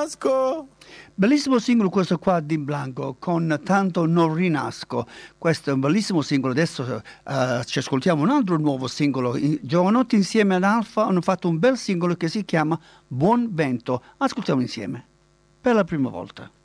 rinasco. Bellissimo singolo questo qua di Blanco, con Tanto non rinasco. Questo è un bellissimo singolo. Adesso ci ascoltiamo un altro nuovo singolo. Giovanotti insieme ad Alfa hanno fatto un bel singolo che si chiama Buon Vento. Ascoltiamo insieme per la prima volta.